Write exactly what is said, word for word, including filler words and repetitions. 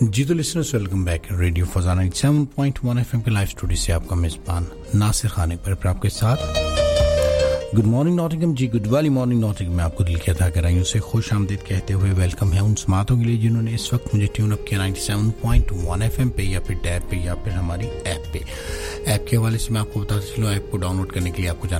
जी तो listeners welcome back radio फजाना सत्तानवे point एक एफएम के लाइव स्टूडियो से आपका मेजबान नासिर खान एक बार आपके साथ गुड मॉर्निंग नॉटिंघम जी गुड वाली मॉर्निंग नॉटिंघम में आपको दिल की अता कराइयों से खुश आमदीद कहते हुए वेलकम है उन समातों के लिए जिन्होंने इस वक्त मुझे ट्यून अप किया सत्तानवे पॉइंट एक एफएम पे या फिर टैब पे या फिर हमारी ऐप पे ऐप के हवाले से मैं आपको बताता चलूं ऐप को डाउनलोड करने के लिए आपको